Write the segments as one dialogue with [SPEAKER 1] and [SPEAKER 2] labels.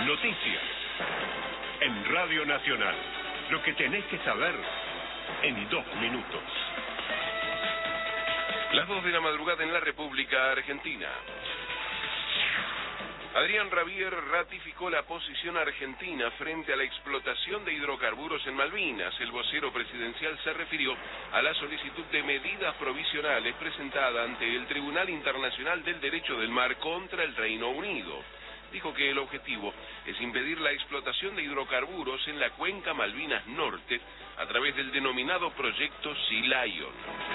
[SPEAKER 1] Noticias. En Radio Nacional. Lo que tenés que saber en 2 minutos.
[SPEAKER 2] Las 2 de la madrugada en la República Argentina. Adrián Rabier ratificó la posición argentina frente a la explotación de hidrocarburos en Malvinas. El vocero presidencial se refirió a la solicitud de medidas provisionales presentada ante el Tribunal Internacional del Derecho del Mar contra el Reino Unido. Dijo que el objetivo es impedir la explotación de hidrocarburos en la cuenca Malvinas Norte a través del denominado proyecto Sea Lion.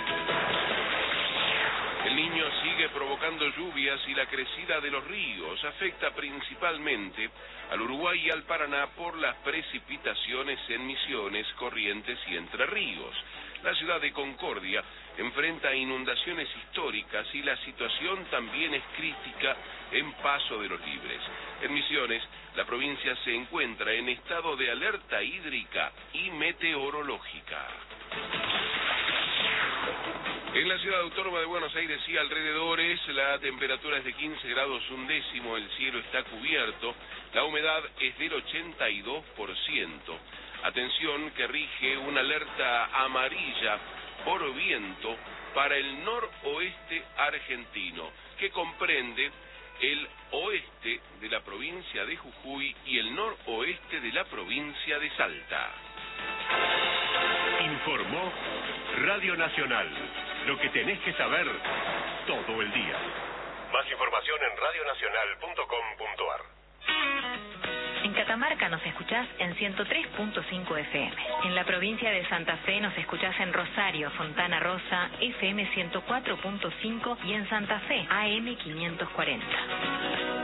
[SPEAKER 2] El Niño sigue provocando lluvias y la crecida de los ríos afecta principalmente al Uruguay y al Paraná por las precipitaciones en Misiones, Corrientes y Entre Ríos. La ciudad de Concordia enfrenta inundaciones históricas y la situación también es crítica en Paso de los Libres. En Misiones, la provincia se encuentra en estado de alerta hídrica y meteorológica. En la ciudad autónoma de Buenos Aires y alrededores, la temperatura es de 15 grados un décimo, el cielo está cubierto, la humedad es del 82%. Atención que rige una alerta amarilla por viento para el noroeste argentino, que comprende el oeste de la provincia de Jujuy y el noroeste de la provincia de Salta.
[SPEAKER 1] Informó Radio Nacional. Lo que tenés que saber todo el día. Más información en radionacional.com.ar.
[SPEAKER 3] En Catamarca nos escuchás en 103.5 FM. En la provincia de Santa Fe nos escuchás en Rosario, Fontana Rosa, FM 104.5 y en Santa Fe, AM 540.